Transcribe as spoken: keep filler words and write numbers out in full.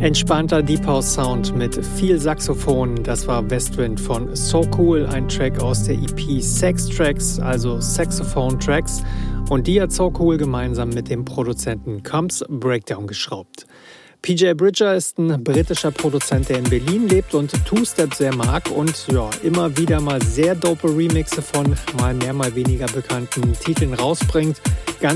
Entspannter Deep House Sound mit viel Saxophon, das war Westwind von So Cool, ein Track aus der E P Sex Tracks, also Saxophone Tracks. Und die hat So Cool gemeinsam mit dem Produzenten Combs Breakdown geschraubt. P J Bridger ist ein britischer Produzent, der in Berlin lebt und Two-Step sehr mag und ja, immer wieder mal sehr dope Remixe von mal mehr, mal weniger bekannten Titeln rausbringt. Ganz